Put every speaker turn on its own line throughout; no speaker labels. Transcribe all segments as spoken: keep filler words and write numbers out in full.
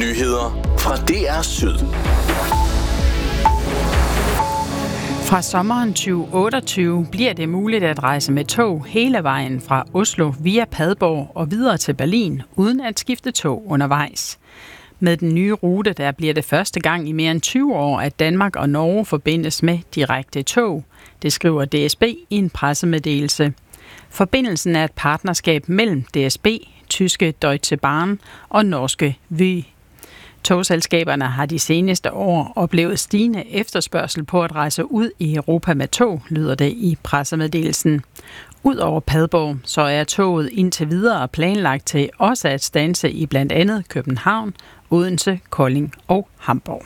Nyheder fra D R Syd.
Fra sommeren tyve otteogtyve bliver det muligt at rejse med tog hele vejen fra Oslo via Padborg og videre til Berlin, uden at skifte tog undervejs. Med den nye rute, der bliver det første gang i mere end tyve år, at Danmark og Norge forbindes med direkte tog. Det skriver D S B i en pressemeddelelse. Forbindelsen er et partnerskab mellem D S B, tyske Deutsche Bahn og norske Vy. Togselskaberne har de seneste år oplevet stigende efterspørgsel på at rejse ud i Europa med tog, lyder det i pressemeddelelsen. Udover Padborg, så er toget indtil videre planlagt til også at standse i blandt andet København, Odense, Kolding og Hamburg.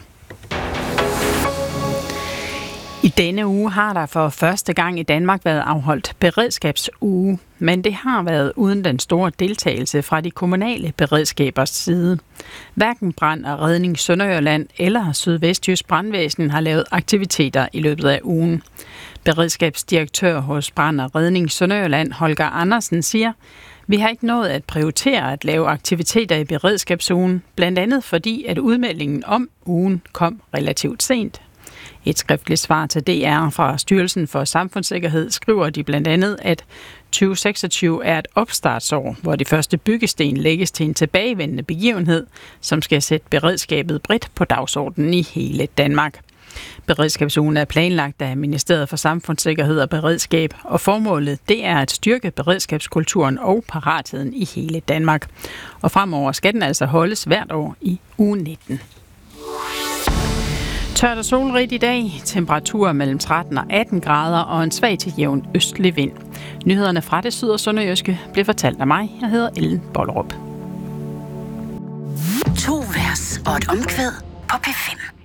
I denne uge har der for første gang i Danmark været afholdt beredskabsuge, men det har været uden den store deltagelse fra de kommunale beredskabers side. Hverken Brand og Redning Sønderjylland eller Sydvestjysk Brandvæsen har lavet aktiviteter i løbet af ugen. Beredskabsdirektør hos Brand og Redning Sønderjylland, Holger Andersen, siger: "Vi har ikke nået at prioritere at lave aktiviteter i beredskabsugen, blandt andet fordi, at udmeldingen om ugen kom relativt sent." Et skriftligt svar til D R fra Styrelsen for Samfundssikkerhed skriver de blandt andet, at tyve seksogtyve er et opstartsår, hvor de første byggesten lægges til en tilbagevendende begivenhed, som skal sætte beredskabet bredt på dagsordenen i hele Danmark. Beredskabsugen er planlagt af Ministeriet for Samfundssikkerhed og Beredskab, og formålet det er at styrke beredskabskulturen og paratheden i hele Danmark. Og fremover skal den altså holdes hvert år i uge nitten. Tørt og solrigt i dag. Temperaturer mellem tretten og atten grader og en svag til jævn østlig vind. Nyhederne fra det syd- og sønderjyske blev fortalt af mig. Jeg hedder Ellen Bollerup.
To vers og et omkvæd på P fem.